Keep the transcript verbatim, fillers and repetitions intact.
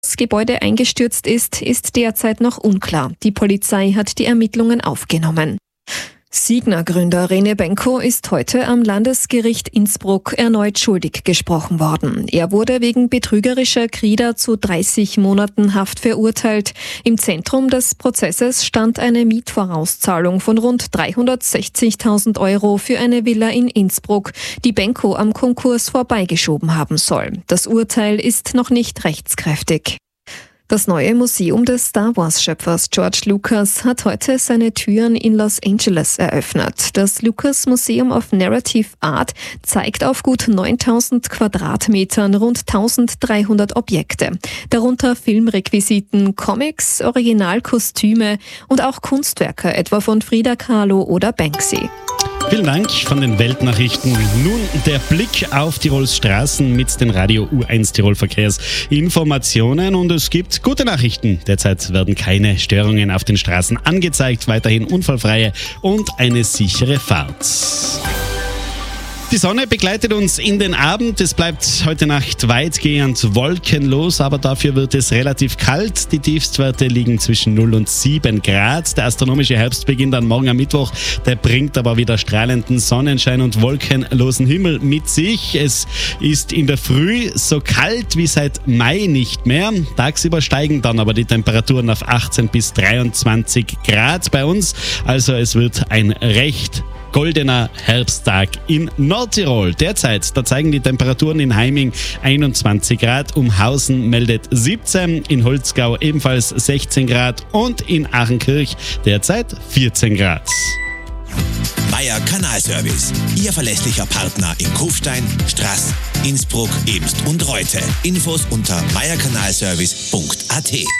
das Gebäude eingestürzt ist, ist derzeit noch unklar. Die Polizei hat die Ermittlungen aufgenommen. Signa-Gründer Rene Benko ist heute am Landesgericht Innsbruck erneut schuldig gesprochen worden. Er wurde wegen betrügerischer Krieger zu dreißig Monaten Haft verurteilt. Im Zentrum des Prozesses stand eine Mietvorauszahlung von rund dreihundertsechzigtausend Euro für eine Villa in Innsbruck, die Benko am Konkurs vorbeigeschoben haben soll. Das Urteil ist noch nicht rechtskräftig. Das neue Museum des Star Wars-Schöpfers George Lucas hat heute seine Türen in Los Angeles eröffnet. Das Lucas Museum of Narrative Art zeigt auf gut neuntausend Quadratmetern rund eintausenddreihundert Objekte, darunter Filmrequisiten, Comics, Originalkostüme und auch Kunstwerke, etwa von Frida Kahlo oder Banksy. Vielen Dank von den Weltnachrichten. Nun der Blick auf Tirols Straßen mit den Radio U eins Tirol Verkehrsinformationen. Und es gibt gute Nachrichten. Derzeit werden keine Störungen auf den Straßen angezeigt. Weiterhin unfallfreie und eine sichere Fahrt. Die Sonne begleitet uns in den Abend. Es bleibt heute Nacht weitgehend wolkenlos, aber dafür wird es relativ kalt. Die Tiefstwerte liegen zwischen null und sieben Grad. Der astronomische Herbst beginnt dann morgen am Mittwoch. Der bringt aber wieder strahlenden Sonnenschein und wolkenlosen Himmel mit sich. Es ist in der Früh so kalt wie seit Mai nicht mehr. Tagsüber steigen dann aber die Temperaturen auf achtzehn bis dreiundzwanzig Grad bei uns. Also es wird ein recht goldener Herbsttag in Nordtirol. Derzeit, da zeigen die Temperaturen in Heiming einundzwanzig Grad, Umhausen meldet siebzehn, in Holzgau ebenfalls sechzehn Grad und in Achenkirch derzeit vierzehn Grad. Meier Kanalservice, Ihr verlässlicher Partner in Kufstein, Straß, Innsbruck, Eemst und Reute. Infos unter meier kanalservice punkt a t.